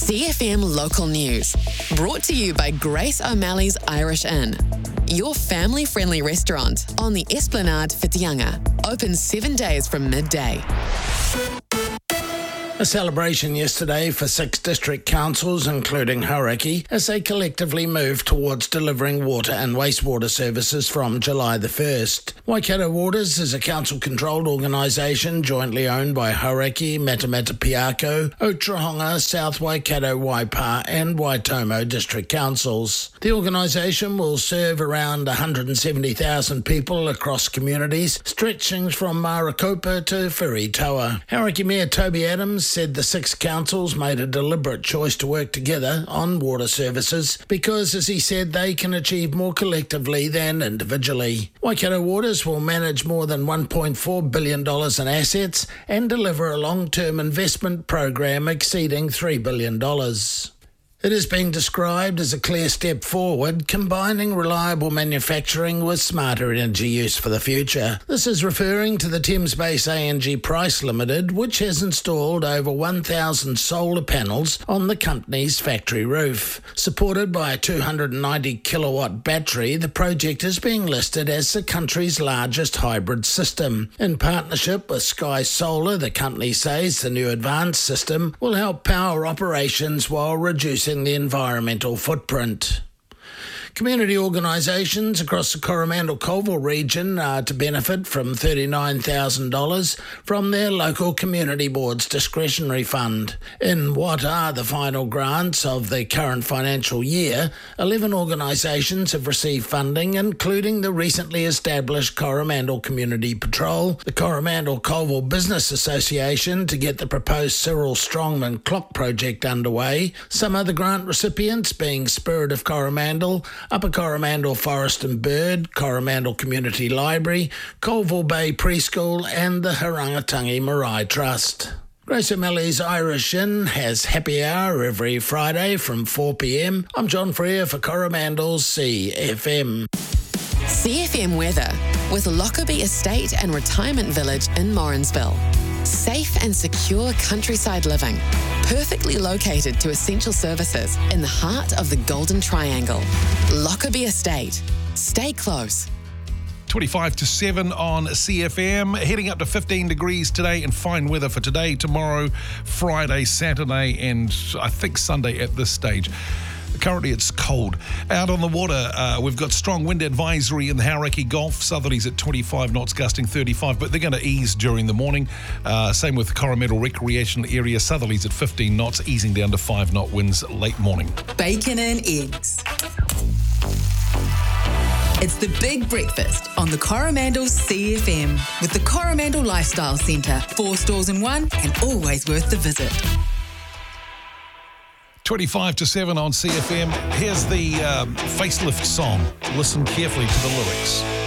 CFM Local News. Brought to you by Grace O'Malley's Irish Inn. Your family-friendly restaurant on the Esplanade Whitianga. Open 7 days from midday. A celebration yesterday for 6 district councils, including Hauraki, as they collectively move towards delivering water and wastewater services from July the 1st. Waikato Waters is a council-controlled organisation jointly owned by Hauraki, Matamata Piako, Otorohanga, South Waikato, Waipa and Waitomo district councils. The organisation will serve around 170,000 people across communities, stretching from Marakopa to Whiritaua. Hauraki Mayor Toby Adams said the 6 councils made a deliberate choice to work together on water services because, as he said, they can achieve more collectively than individually. Waikato Waters will manage more than $1.4 billion in assets and deliver a long-term investment program exceeding $3 billion. It is being described as a clear step forward, combining reliable manufacturing with smarter energy use for the future. This is referring to the Thames Base ANG Price Limited, which has installed over 1,000 solar panels on the company's factory roof. Supported by a 290 kilowatt battery, the project is being listed as the country's largest hybrid system. In partnership with Sky Solar, the company says the new advanced system will help power operations while reducing the environmental footprint. Community organisations across the Coromandel-Colville region are to benefit from $39,000 from their local community board's discretionary fund. In what are the final grants of the current financial year, 11 organisations have received funding, including the recently established Coromandel Community Patrol, the Coromandel-Colville Business Association to get the proposed Cyril Strongman Clock project underway, some other grant recipients being Spirit of Coromandel, Upper Coromandel Forest and Bird, Coromandel Community Library, Colville Bay Preschool and the Harangatangi Marae Trust. Grace O'Malley's Irish Inn has happy hour every Friday from 4 p.m. I'm John Freer for Coromandel's CFM. CFM weather with Lockerbie Estate and Retirement Village in Morrinsville. Safe and secure countryside living, perfectly located to essential services in the heart of the Golden Triangle. Lockerbie Estate. Stay close. 25 to 7 on CFM, heading up to 15 degrees today and fine weather for today, tomorrow, Friday, Saturday and I think Sunday at this stage. Currently it's cold. Out on the water, we've got strong wind advisory in the Hauraki Gulf. Southerlies at 25 knots, gusting 35, but they're going to ease during the morning. Same with the Coromandel Recreational Area. Southerlies at 15 knots, easing down to 5 knot winds late morning. Bacon and eggs. It's the big breakfast on the Coromandel CFM with the Coromandel Lifestyle Centre. 4 stores in one and always worth the visit. 25 to 7 on CFM. Here's the facelift song. Listen carefully to the lyrics.